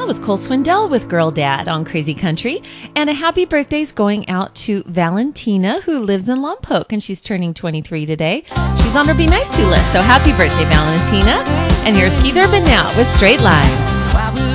that was Cole Swindell with Girl Dad on Crazy Country. And a happy birthday's going out to Valentina, who lives in Lompoc, and she's turning 23 today. She's on our Be Nice To list, so happy birthday, Valentina. And here's Keith Urban now with Straight Line.